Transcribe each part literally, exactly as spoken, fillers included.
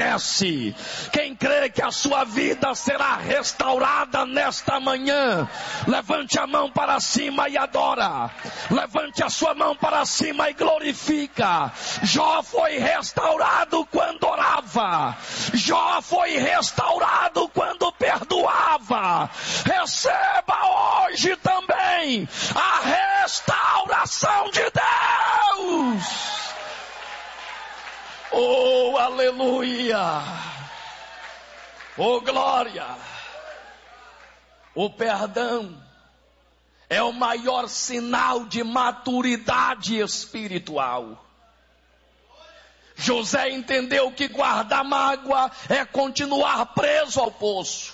obedece. Quem crê que a sua vida será restaurada nesta manhã, levante a mão para cima e adora. Levante a sua mão para cima e glorifica. Jó foi restaurado quando orava. Jó foi restaurado quando perdoava. Receba hoje também a restauração de Deus. Oh, aleluia. Oh, glória. O perdão é o maior sinal de maturidade espiritual. José entendeu que guardar mágoa é continuar preso ao poço.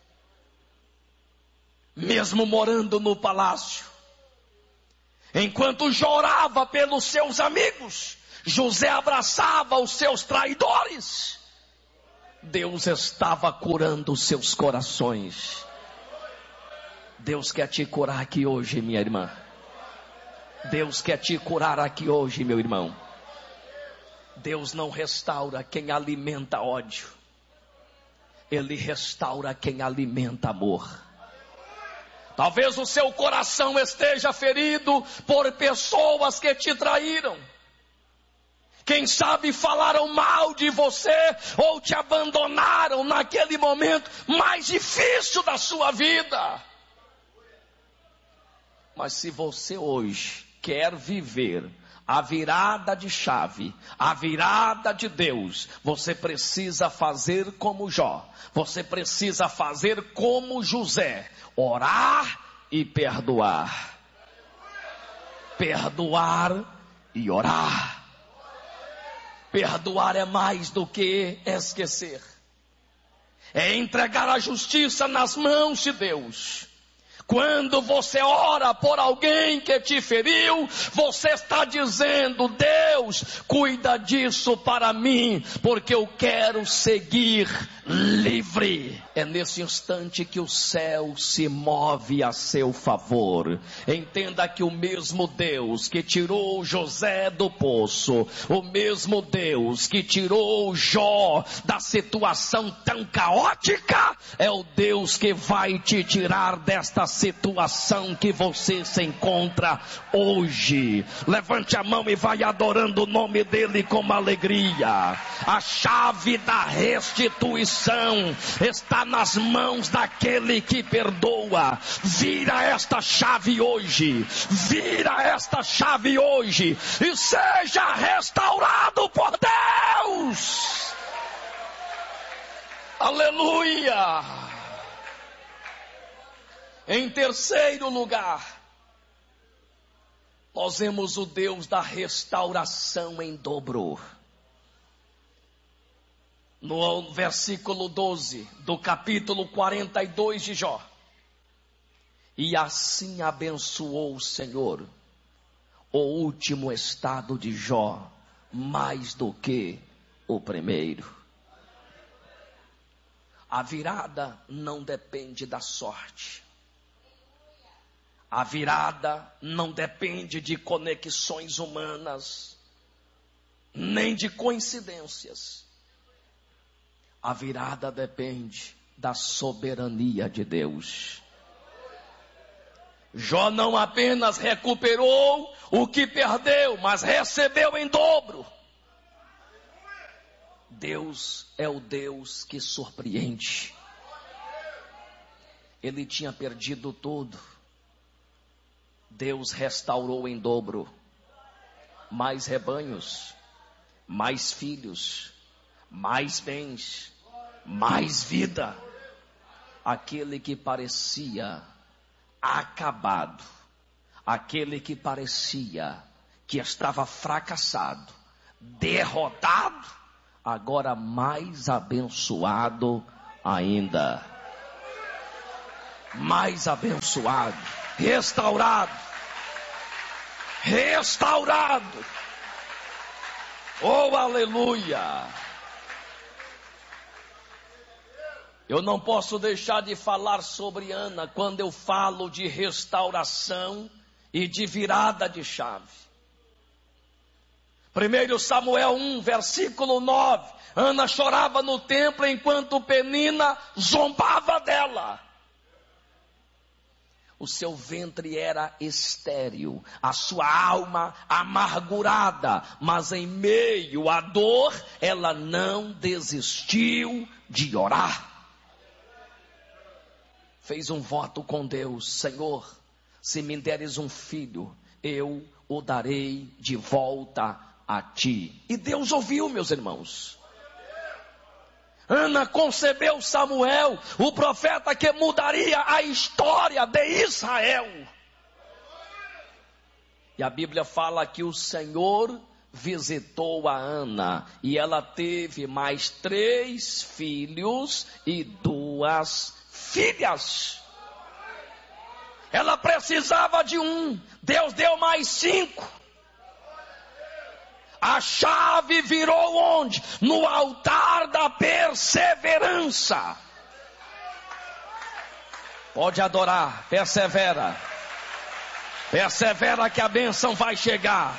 Mesmo morando no palácio, enquanto chorava pelos seus amigos, José abraçava os seus traidores. Deus estava curando os seus corações. Deus quer te curar aqui hoje, minha irmã. Deus quer te curar aqui hoje, meu irmão. Deus não restaura quem alimenta ódio. Ele restaura quem alimenta amor. Talvez o seu coração esteja ferido por pessoas que te traíram. Quem sabe falaram mal de você ou te abandonaram naquele momento mais difícil da sua vida. Mas se você hoje quer viver a virada de chave, a virada de Deus, você precisa fazer como Jó. Você precisa fazer como José. Orar e perdoar. Perdoar e orar. Perdoar é mais do que esquecer. É entregar a justiça nas mãos de Deus. Quando você ora por alguém que te feriu, você está dizendo: Deus, cuida disso para mim, porque eu quero seguir livre. É nesse instante que o céu se move a seu favor. Entenda que o mesmo Deus que tirou José do poço, o mesmo Deus que tirou Jó da situação tão caótica, é o Deus que vai te tirar desta situação que você se encontra hoje. Levante a mão e vai adorando o nome dele com alegria. A chave da restituição está nas mãos daquele que perdoa. Vira esta chave hoje. Vira esta chave hoje e seja restaurado por Deus. Aleluia. Em terceiro lugar, nós vemos o Deus da restauração em dobro. No versículo doze do capítulo quarenta e dois de Jó. E assim abençoou o Senhor o último estado de Jó, mais do que o primeiro. A virada não depende da sorte. A virada não depende de conexões humanas, nem de coincidências. A virada depende da soberania de Deus. Jó não apenas recuperou o que perdeu, mas recebeu em dobro. Deus é o Deus que surpreende. Ele tinha perdido tudo. Deus restaurou em dobro. Mais rebanhos, mais filhos, mais bens, mais vida. Aquele que parecia acabado, aquele que parecia que estava fracassado, derrotado, agora mais abençoado ainda. Mais abençoado, restaurado, restaurado. Oh, aleluia. Eu não posso deixar de falar sobre Ana quando eu falo de restauração e de virada de chave. primeiro Samuel um, versículo nove. Ana chorava no templo enquanto Penina zombava dela. O seu ventre era estéril, a sua alma amargurada, mas em meio à dor, ela não desistiu de orar. Fez um voto com Deus: Senhor, se me deres um filho, eu o darei de volta a ti. E Deus ouviu, meus irmãos. Ana concebeu Samuel, o profeta que mudaria a história de Israel. E a Bíblia fala que o Senhor visitou a Ana, e ela teve mais três filhos e duas filhas. Ela precisava de um, Deus deu mais cinco. A chave virou onde? No altar da perseverança. Pode adorar, persevera. Persevera que a bênção vai chegar.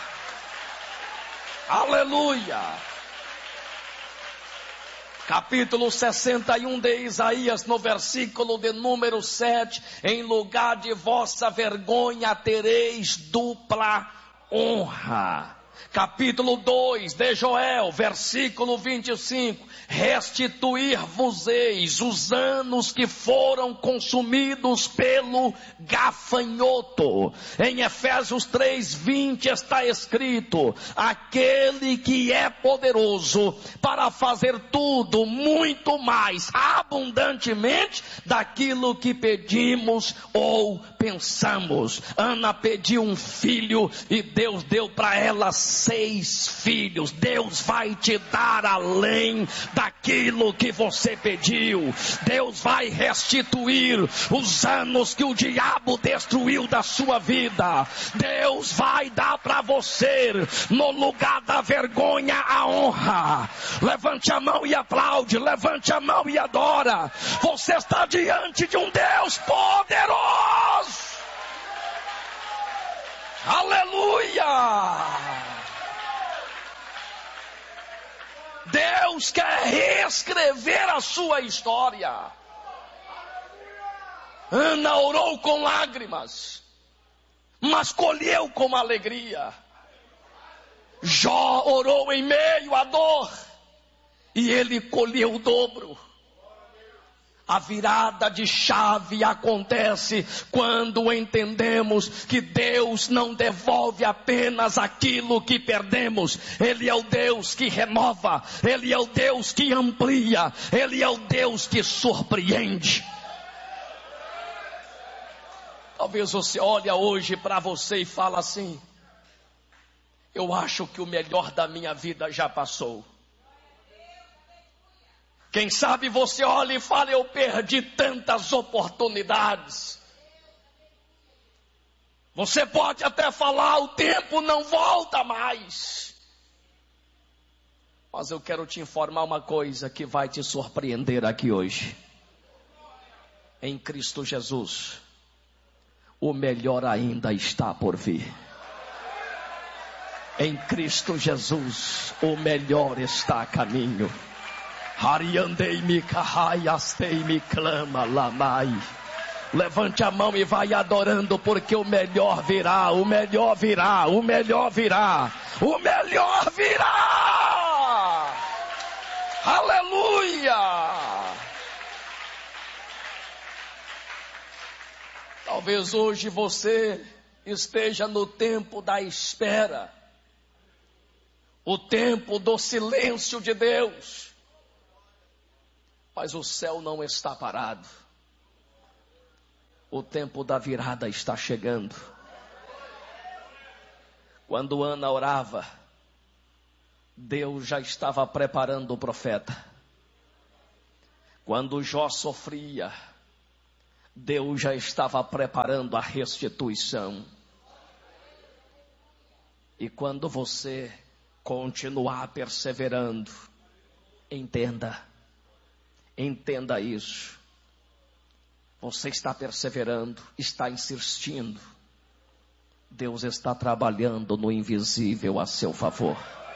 Aleluia. Capítulo sessenta e um de Isaías, no versículo de número sete. Em lugar de vossa vergonha tereis dupla honra. Capítulo dois de Joel, versículo vinte e cinco. Restituir-vos-eis os anos que foram consumidos pelo gafanhoto. Em Efésios três, vinte está escrito: aquele que é poderoso para fazer tudo muito mais abundantemente daquilo que pedimos ou pensamos. Ana pediu um filho e Deus deu para ela seis filhos. Deus vai te dar além daquilo que você pediu. Deus vai restituir os anos que o diabo destruiu da sua vida. Deus vai dar para você, no lugar da vergonha, a honra. Levante a mão e aplaude, levante a mão e adora. Você está diante de um Deus poderoso. Aleluia! Deus quer reescrever a sua história. Ana orou com lágrimas, mas colheu com alegria. Jó orou em meio à dor, e ele colheu o dobro. A virada de chave acontece quando entendemos que Deus não devolve apenas aquilo que perdemos. Ele é o Deus que renova, Ele é o Deus que amplia, Ele é o Deus que surpreende. Talvez você olhe hoje para você e fala assim: eu acho que o melhor da minha vida já passou. Quem sabe você olha e fala: eu perdi tantas oportunidades. Você pode até falar: o tempo não volta mais. Mas eu quero te informar uma coisa que vai te surpreender aqui hoje. Em Cristo Jesus, o melhor ainda está por vir. Em Cristo Jesus, o melhor está a caminho. Hariandei-me, carraiastei-me, clama, lamai. Levante a mão e vai adorando, porque o melhor virá, o melhor virá, o melhor virá, o melhor virá. Aleluia! Talvez hoje você esteja no tempo da espera, o tempo do silêncio de Deus. Mas o céu não está parado. O tempo da virada está chegando. Quando Ana orava, Deus já estava preparando o profeta. Quando Jó sofria, Deus já estava preparando a restituição. E quando você continuar perseverando, entenda. Entenda isso. Você está perseverando, está insistindo. Deus está trabalhando no invisível a seu favor.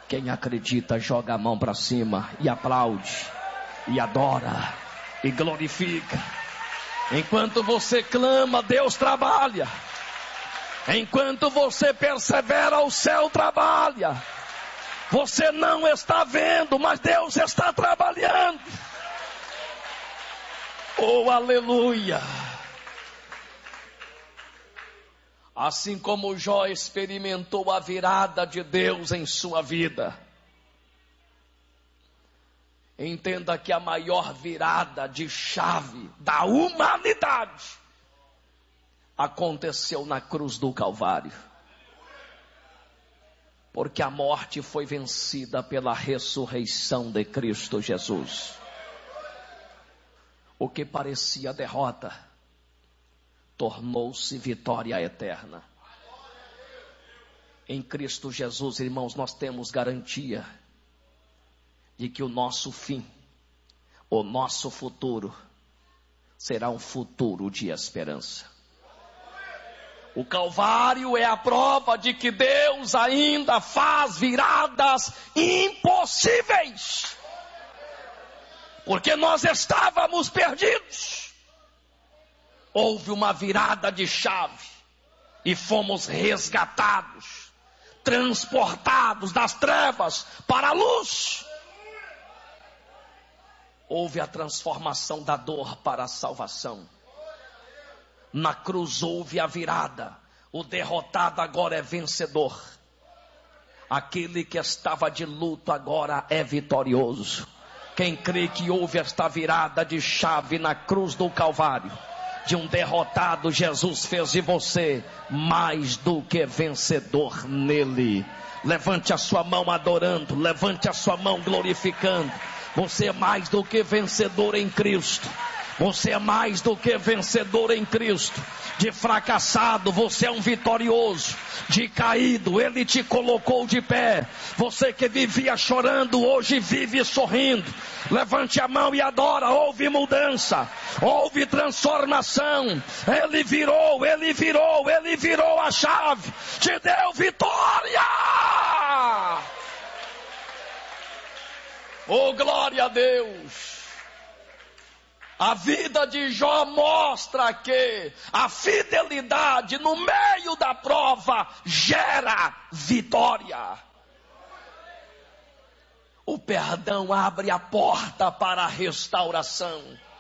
Quem acredita, joga a mão para cima e aplaude, e adora, e glorifica. Enquanto você clama, Deus trabalha. Enquanto você persevera, o céu trabalha. Você não está vendo, mas Deus está trabalhando. Oh, aleluia! Assim como Jó experimentou a virada de Deus em sua vida, entenda que a maior virada de chave da humanidade aconteceu na cruz do Calvário. Porque a morte foi vencida pela ressurreição de Cristo Jesus. O que parecia derrota tornou-se vitória eterna. Em Cristo Jesus, irmãos, nós temos garantia de que o nosso fim, o nosso futuro, será um futuro de esperança. O Calvário é a prova de que Deus ainda faz viradas impossíveis. Porque nós estávamos perdidos. Houve uma virada de chave e fomos resgatados, transportados das trevas para a luz. Houve a transformação da dor para a salvação. Na cruz houve a virada. O derrotado agora é vencedor. Aquele que estava de luto agora é vitorioso. Quem crê que houve esta virada de chave na cruz do Calvário, de um derrotado, Jesus fez de você mais do que vencedor nele. Levante a sua mão adorando, levante a sua mão glorificando. Você é mais do que vencedor em Cristo. Você é mais do que vencedor em Cristo. De fracassado, você é um vitorioso. De caído, Ele te colocou de pé. Você que vivia chorando, hoje vive sorrindo. Levante a mão e adora. Houve mudança, houve transformação. Ele virou, Ele virou, Ele virou a chave. Te deu vitória. Oh, glória a Deus. A vida de Jó mostra que a fidelidade no meio da prova gera vitória. O perdão abre a porta para a restauração.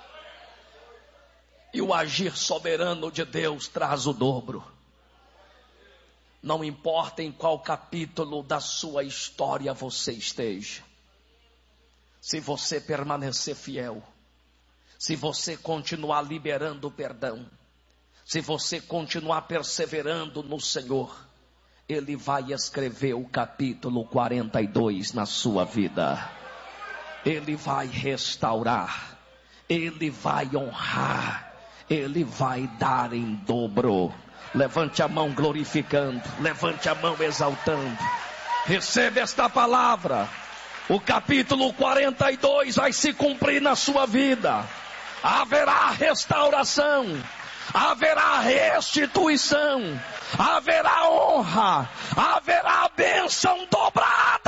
E o agir soberano de Deus traz o dobro. Não importa em qual capítulo da sua história você esteja. Se você permanecer fiel, se você continuar liberando o perdão, se você continuar perseverando no Senhor, Ele vai escrever o capítulo quarenta e dois na sua vida. Ele vai restaurar, Ele vai honrar, Ele vai dar em dobro. Levante a mão glorificando, levante a mão exaltando. Receba esta palavra. O capítulo quarenta e dois vai se cumprir na sua vida. Haverá restauração, haverá restituição, haverá honra, haverá bênção dobrada.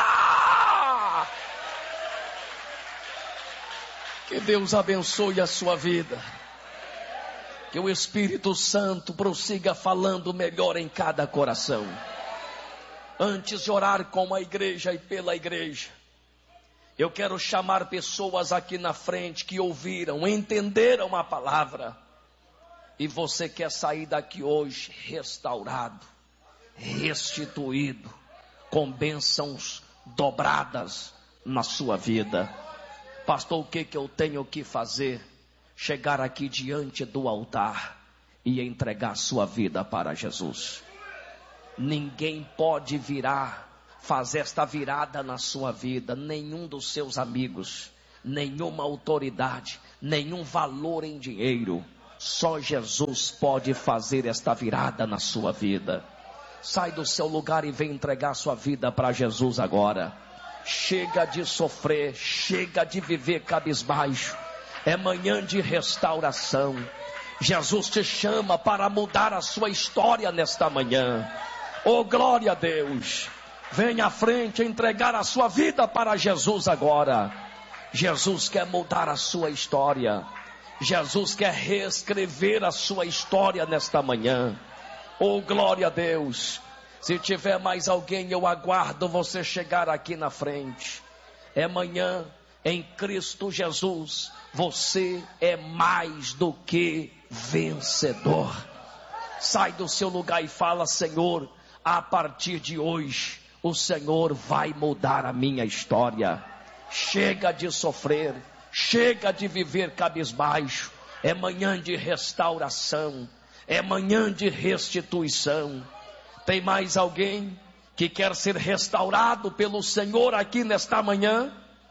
Que Deus abençoe a sua vida. Que o Espírito Santo prossiga falando melhor em cada coração. Antes de orar com a igreja e pela igreja, eu quero chamar pessoas aqui na frente que ouviram, entenderam a palavra. E você quer sair daqui hoje restaurado, restituído, com bênçãos dobradas na sua vida. Pastor, o que que eu tenho que fazer? Chegar aqui diante do altar e entregar sua vida para Jesus. Ninguém pode virar, fazer esta virada na sua vida, nenhum dos seus amigos, nenhuma autoridade, nenhum valor em dinheiro. Só Jesus pode fazer esta virada na sua vida. Sai do seu lugar e vem entregar sua vida para Jesus agora. Chega de sofrer, chega de viver cabisbaixo. É manhã de restauração. Jesus te chama para mudar a sua história nesta manhã. Oh, glória a Deus. Venha à frente entregar a sua vida para Jesus agora. Jesus quer mudar a sua história. Jesus quer reescrever a sua história nesta manhã. Oh, glória a Deus. Se tiver mais alguém, eu aguardo você chegar aqui na frente. É manhã, em Cristo Jesus, você é mais do que vencedor. Sai do seu lugar e fala: Senhor, a partir de hoje, o Senhor vai mudar a minha história. Chega de sofrer, chega de viver cabisbaixo. É manhã de restauração, é manhã de restituição. Tem mais alguém que quer ser restaurado pelo Senhor aqui nesta manhã?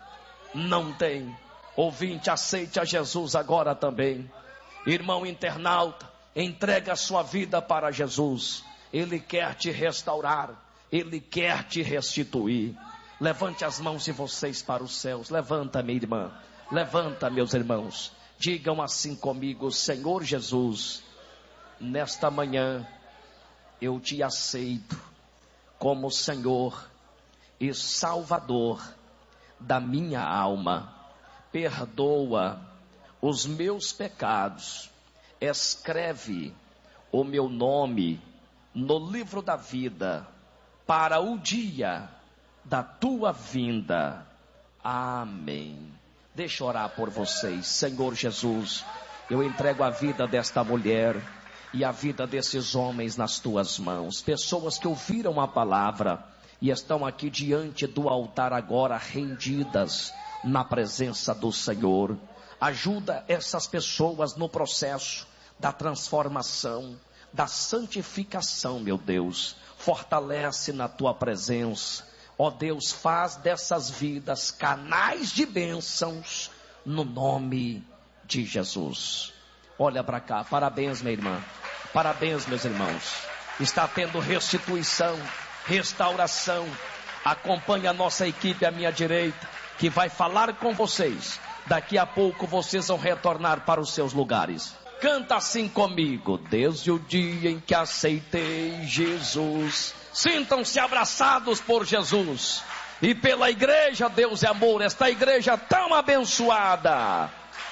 Não tem. Ouvinte, aceite a Jesus agora também. Irmão internauta, entrega a sua vida para Jesus. Ele quer te restaurar, Ele quer te restituir. Levante as mãos de vocês para os céus. Levanta, minha irmã. Levanta, meus irmãos. Digam assim comigo: Senhor Jesus, nesta manhã eu te aceito como Senhor e Salvador da minha alma. Perdoa os meus pecados. Escreve o meu nome no livro da vida para o dia da tua vinda. Amém. Deixa eu orar por vocês. Senhor Jesus, eu entrego a vida desta mulher e a vida desses homens nas tuas mãos. Pessoas que ouviram a palavra e estão aqui diante do altar agora, rendidas na presença do Senhor. Ajuda essas pessoas no processo da transformação, da santificação, meu Deus. Fortalece na tua presença. Ó Deus, faz dessas vidas canais de bênçãos, no nome de Jesus. Olha para cá, parabéns, minha irmã, parabéns, meus irmãos. Está tendo restituição, restauração. Acompanhe a nossa equipe à minha direita, que vai falar com vocês. Daqui a pouco vocês vão retornar para os seus lugares. Canta assim comigo: desde o dia em que aceitei Jesus. Sintam-se abraçados por Jesus e pela igreja. Deus é amor, esta igreja tão abençoada.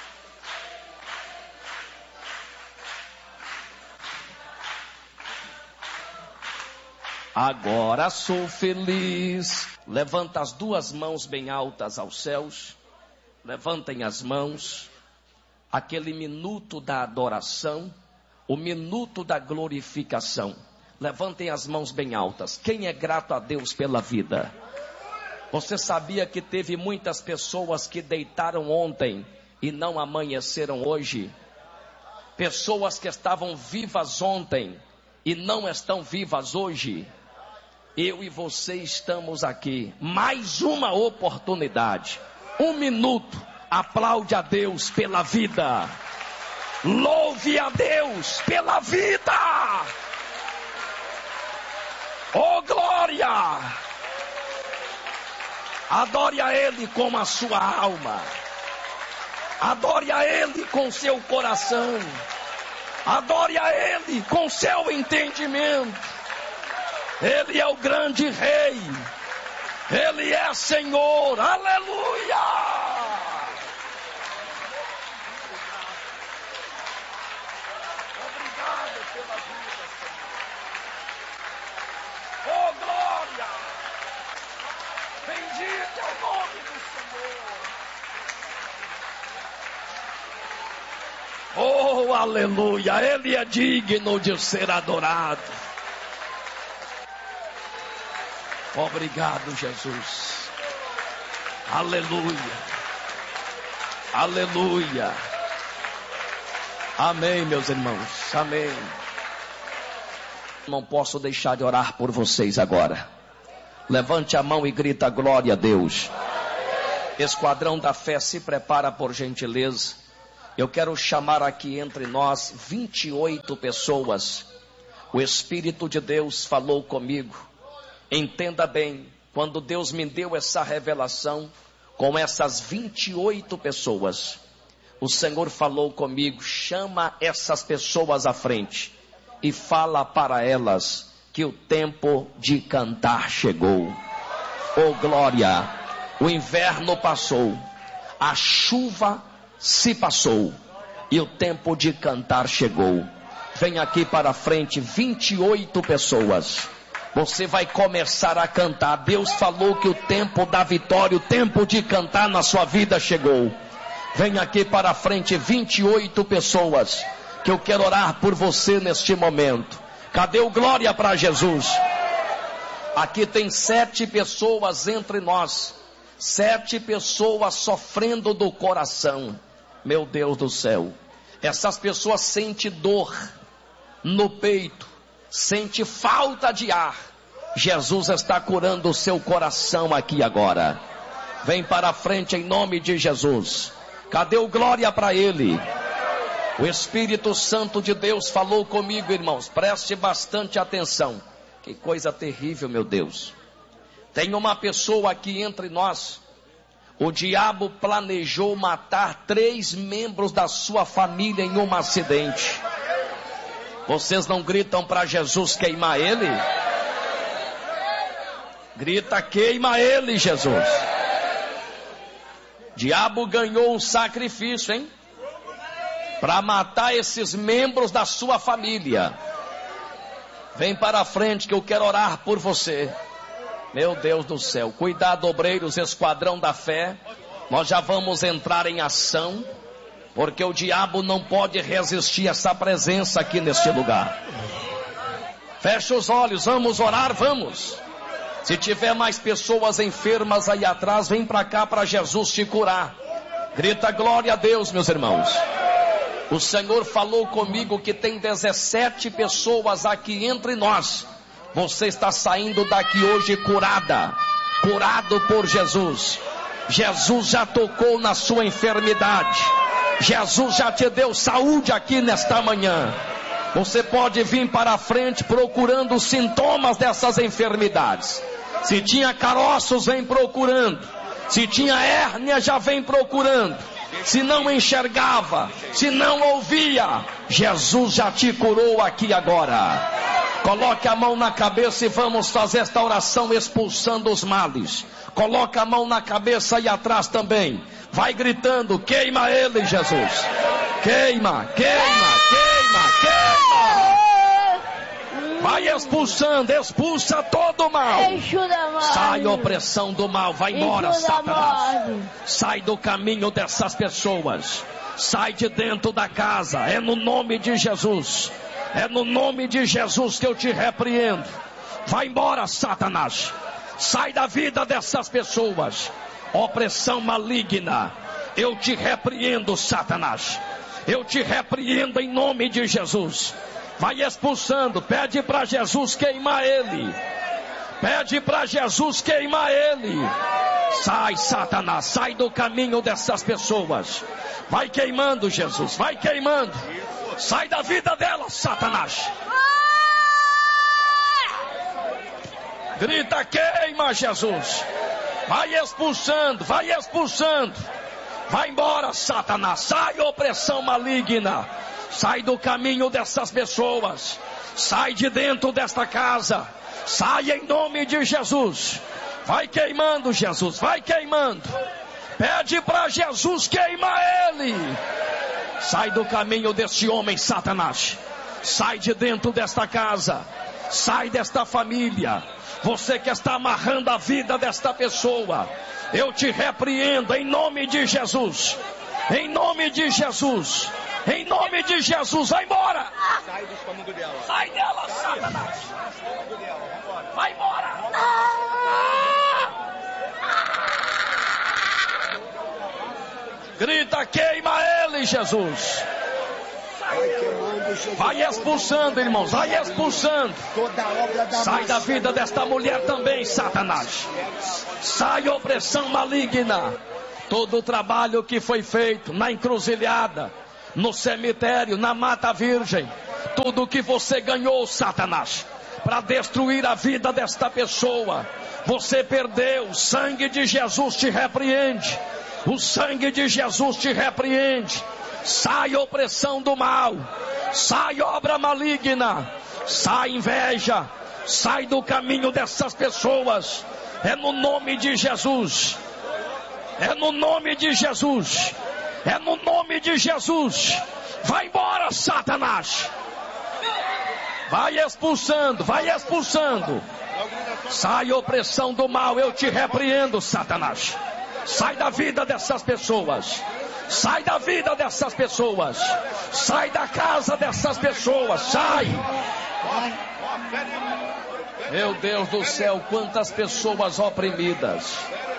Agora sou feliz. Levanta as duas mãos bem altas aos céus. Levantem as mãos. Aquele minuto da adoração, o minuto da glorificação. Levantem as mãos bem altas. Quem é grato a Deus pela vida? Você sabia que teve muitas pessoas que deitaram ontem e não amanheceram hoje? Pessoas que estavam vivas ontem e não estão vivas hoje? Eu e você estamos aqui. Mais uma oportunidade. Um minuto. Aplaude a Deus pela vida. Louve a Deus pela vida. Oh, glória! Adore a Ele com a sua alma. Adore a Ele com seu coração. Adore a Ele com seu entendimento. Ele é o grande Rei. Ele é Senhor. Aleluia! Bendito é o nome do Senhor. Oh, aleluia. Ele é digno de ser adorado. Obrigado, Jesus. Aleluia. Aleluia. Amém, meus irmãos. Amém. Não posso deixar de orar por vocês agora. Levante a mão e grita: glória a Deus. Esquadrão da fé, se prepara por gentileza. Eu quero chamar aqui entre nós vinte e oito pessoas. O Espírito de Deus falou comigo. Entenda bem, quando Deus me deu essa revelação, com essas vinte e oito pessoas, o Senhor falou comigo: chama essas pessoas à frente e fala para elas que o tempo de cantar chegou. Oh glória, o inverno passou, a chuva se passou e o tempo de cantar chegou. Vem aqui para frente, vinte e oito pessoas. Você vai começar a cantar. Deus falou que o tempo da vitória, o tempo de cantar na sua vida chegou. Vem aqui para frente, vinte e oito pessoas, que eu quero orar por você neste momento. Cadê o glória para Jesus? Aqui tem sete pessoas entre nós. Sete pessoas sofrendo do coração. Meu Deus do céu. Essas pessoas sentem dor no peito, sente falta de ar. Jesus está curando o seu coração aqui agora. Vem para frente em nome de Jesus. Cadê o glória para Ele? O Espírito Santo de Deus falou comigo, irmãos. Preste bastante atenção. Que coisa terrível, meu Deus. Tem uma pessoa aqui entre nós. O diabo planejou matar três membros da sua família em um acidente. Vocês não gritam para Jesus queimar ele? Grita, queima ele, Jesus. Diabo ganhou um sacrifício, hein? Para matar esses membros da sua família. Vem para a frente que eu quero orar por você. Meu Deus do céu, cuidado, obreiros, esquadrão da fé. Nós já vamos entrar em ação, porque o diabo não pode resistir a essa presença aqui neste lugar. Feche os olhos, vamos orar, vamos. Se tiver mais pessoas enfermas aí atrás, vem para cá para Jesus te curar. Grita glória a Deus, meus irmãos. O Senhor falou comigo que tem dezessete pessoas aqui entre nós. Você está saindo daqui hoje curada, curado por Jesus. Jesus já tocou na sua enfermidade. Jesus já te deu saúde aqui nesta manhã. Você pode vir para a frente procurando os sintomas dessas enfermidades. Se tinha caroços, vem procurando. Se tinha hérnia, já vem procurando. Se não enxergava, se não ouvia, Jesus já te curou aqui agora. Coloque a mão na cabeça e vamos fazer esta oração expulsando os males. Coloque a mão na cabeça e atrás também. Vai gritando, queima ele, Jesus. Queima, queima, queima, queima. Vai expulsando, expulsa todo o mal. Sai a opressão do mal, vai embora, Satanás. Sai do caminho dessas pessoas. Sai de dentro da casa, é no nome de Jesus. É no nome de Jesus que eu te repreendo. Vai embora, Satanás. Sai da vida dessas pessoas. Opressão maligna. Eu te repreendo, Satanás. Eu te repreendo em nome de Jesus. Vai expulsando. Pede para Jesus queimar ele. Pede para Jesus queimar ele. Sai, Satanás. Sai do caminho dessas pessoas. Vai queimando, Jesus. Vai queimando. Sai da vida dela, Satanás. Grita, queima, Jesus. Vai expulsando, vai expulsando. Vai embora, Satanás. Sai, opressão maligna. Sai do caminho dessas pessoas. Sai de dentro desta casa. Sai em nome de Jesus. Vai queimando, Jesus. Vai queimando. Pede para Jesus queimar ele. Sai do caminho deste homem, Satanás. Sai de dentro desta casa. Sai desta família. Você que está amarrando a vida desta pessoa, eu te repreendo em nome de Jesus. Em nome de Jesus. Em nome de Jesus, vai embora. Sai do estômago dela. Sai dela, Satanás. Vai embora. Grita, queima ele, Jesus. Vai expulsando, irmãos, vai expulsando. Sai da vida desta mulher também, Satanás. Sai opressão maligna. Todo o trabalho que foi feito na encruzilhada, no cemitério, na mata virgem, tudo que você ganhou, Satanás, para destruir a vida desta pessoa, você perdeu. O sangue de Jesus te repreende. O sangue de Jesus te repreende. Sai opressão do mal. Sai obra maligna. Sai inveja. Sai do caminho dessas pessoas. É no nome de Jesus. É no nome de Jesus. É no nome de Jesus. Vai embora, Satanás. Vai expulsando, vai expulsando. Sai, opressão do mal, eu te repreendo, Satanás. Sai da vida dessas pessoas. Sai da vida dessas pessoas. Sai da casa dessas pessoas. Sai. Meu Deus do céu, quantas pessoas oprimidas.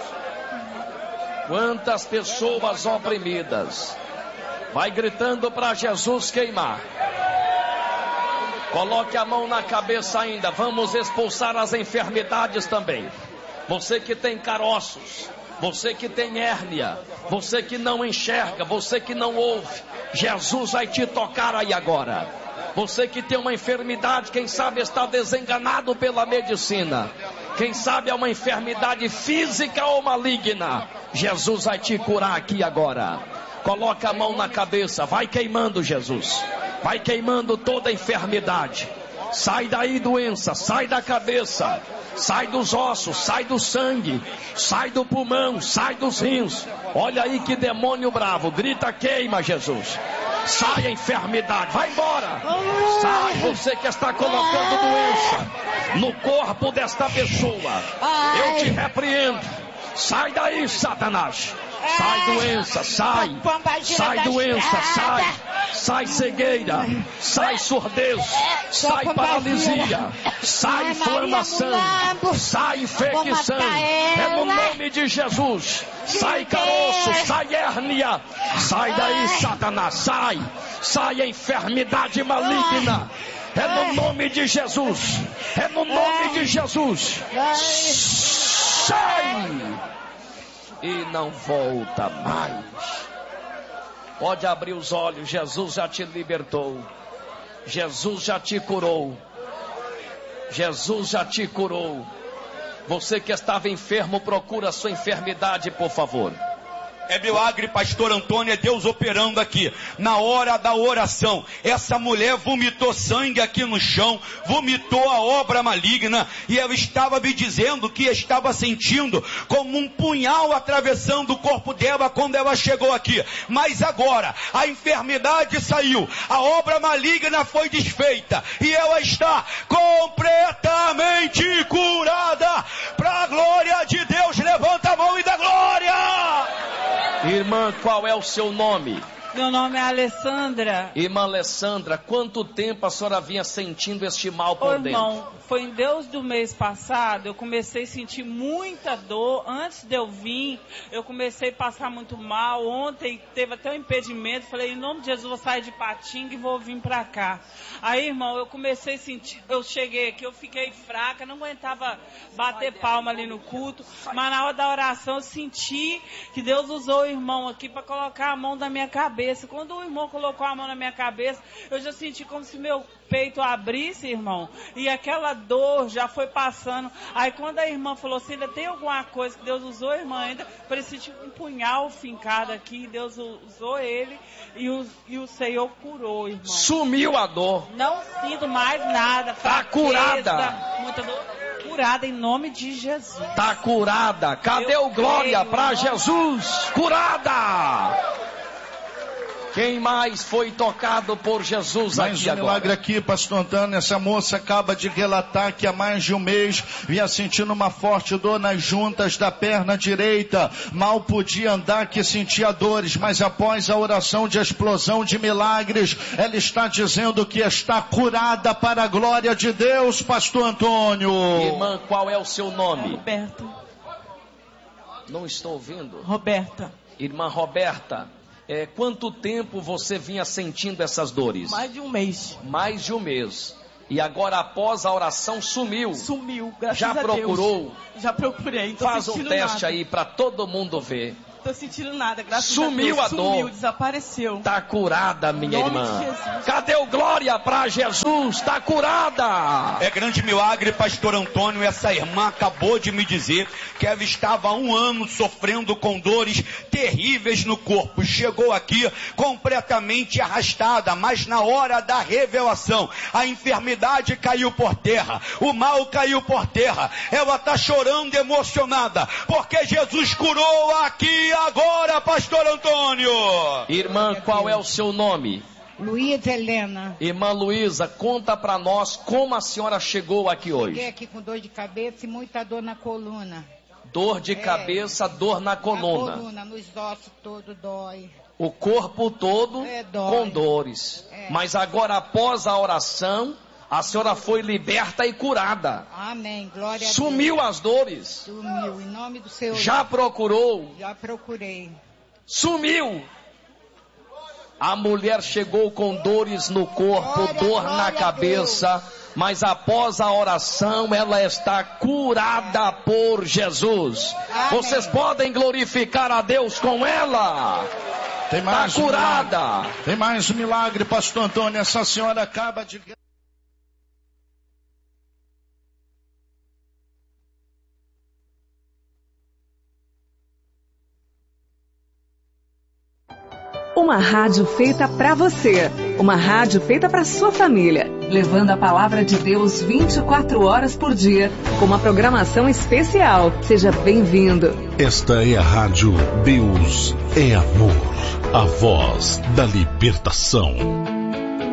Quantas pessoas oprimidas. Vai gritando para Jesus queimar. Coloque a mão na cabeça ainda. Vamos expulsar as enfermidades também. Você que tem caroços, você que tem hérnia, você que não enxerga, você que não ouve, Jesus vai te tocar aí agora. Você que tem uma enfermidade, quem sabe está desenganado pela medicina, quem sabe é uma enfermidade física ou maligna, Jesus vai te curar aqui agora. Coloca a mão na cabeça, vai queimando, Jesus. Vai queimando toda a enfermidade. Sai daí, doença, sai da cabeça, sai dos ossos, sai do sangue, sai do pulmão, sai dos rins. Olha aí que demônio bravo, grita queima, Jesus. Sai a enfermidade, vai embora. Sai, você que está colocando doença no corpo desta pessoa, eu te repreendo. Sai daí, Satanás. Sai doença, sai. Sai doença, sai. Sai cegueira, sai surdez, sai paralisia, sai inflamação, sai infecção. É no nome de Jesus. Sai caroço, sai hérnia. Sai daí, Satanás, sai. Sai a enfermidade maligna. É no nome de Jesus. É no nome de Jesus. Sai. E não volta mais. Pode abrir os olhos, Jesus já te libertou. Jesus já te curou. Jesus já te curou. Você que estava enfermo, procura a sua enfermidade, por favor. É milagre, pastor Antônio, é Deus operando aqui. Na hora da oração, essa mulher vomitou sangue aqui no chão, vomitou a obra maligna, e ela estava me dizendo que estava sentindo como um punhal atravessando o corpo dela quando ela chegou aqui. Mas agora, a enfermidade saiu, a obra maligna foi desfeita, e ela está completamente curada. Para a glória de Deus, levanta a mão e dá glória. Irmã, qual é o seu nome? Meu nome é Alessandra. Irmã Alessandra, quanto tempo a senhora vinha sentindo este mal por Ô, dentro? Irmão, foi em Deus do mês passado, eu comecei a sentir muita dor. Antes de eu vir, eu comecei a passar muito mal. Ontem teve até um impedimento, falei, em nome de Jesus, vou sair de Patinga e vou vir pra cá. Aí, irmão, eu comecei a sentir, eu cheguei aqui, eu fiquei fraca, não aguentava bater palma ali no culto, mas na hora da oração eu senti que Deus usou o irmão aqui para colocar a mão na minha cabeça. Quando o irmão colocou a mão na minha cabeça, eu já senti como se meu peito abrisse, irmão, e aquela dor já foi passando. Aí quando a irmã falou assim, ainda tem alguma coisa que Deus usou, irmã, ainda parecia tipo um punhal fincado aqui, Deus usou ele e o, e o Senhor curou, irmão. Sumiu a dor. Não sinto mais nada. Tá curada. Muita dor. Curada em nome de Jesus. Tá curada. Cadê o glória para Jesus? Curada. Quem mais foi tocado por Jesus mais aqui um agora? milagre aqui, pastor Antônio. Essa moça acaba de relatar que há mais de um mês vinha sentindo uma forte dor nas juntas da perna direita. Mal podia andar, que sentia dores, mas após a oração de explosão de milagres, ela está dizendo que está curada para a glória de Deus, pastor Antônio. Irmã, qual é o seu nome? Roberta. Não estou ouvindo. Roberta. Irmã Roberta. É, quanto tempo você vinha sentindo essas dores? Mais de um mês. Mais de um mês. E agora após a oração sumiu. Sumiu, graças Já a procurou? Deus. Já procurei. Tô Faz um teste nada. aí para todo mundo ver. Tô sentindo nada, graças Sumiu a Deus. a dor. Sumiu, desapareceu. Tá curada, minha Nome irmã. de Jesus. Cadê o glória para Jesus? Tá curada. É grande milagre, pastor Antônio. Essa irmã acabou de me dizer que ela estava há um ano sofrendo com dores terríveis no corpo. chegou aqui completamente arrastada, mas na hora da revelação, a enfermidade caiu por terra, o mal caiu por terra, ela está chorando emocionada, porque Jesus curou aqui agora, pastor Antônio. Irmã, qual é o seu nome? Luísa Helena. Irmã Luísa, conta para nós como a senhora chegou aqui hoje. Cheguei aqui com dor de cabeça e muita dor na coluna. Dor de é, cabeça, dor na coluna. Na coluna, nos ossos todo dói. O corpo todo é, dói. Com dores. É. Mas agora, após a oração, a senhora foi liberta e curada. Amém, glória a Deus. Sumiu as dores. Sumiu, em nome do Senhor. Já procurou? Já procurei. Sumiu. A mulher chegou com dores no corpo, glória, dor glória na cabeça, mas após a oração ela está curada por Jesus. Amém. Vocês podem glorificar a Deus com ela. Tem mais está curada. Um milagre. Tem mais um milagre, pastor Antônio. Essa senhora acaba de... Uma rádio feita para você, uma rádio feita para sua família, levando a palavra de Deus vinte e quatro horas por dia, com uma programação especial. Seja bem-vindo. Esta é a rádio Deus é Amor, a voz da libertação.